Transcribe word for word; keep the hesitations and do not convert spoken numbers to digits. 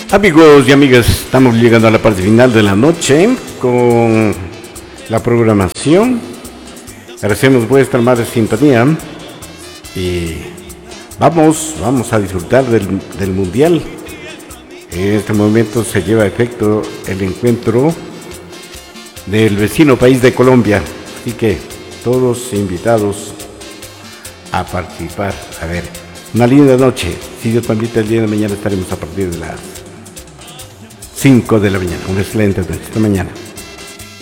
Amigos y amigas, estamos llegando a la parte final de la noche con la programación. Agradecemos vuestra amable sintonía y vamos, vamos a disfrutar del, del Mundial. En este momento se lleva a efecto el encuentro del vecino país de Colombia, así que todos invitados a participar. A ver, una linda noche. Si Dios permite, el día de mañana estaremos a partir de las cinco de la mañana. Una excelente noche. Hasta mañana.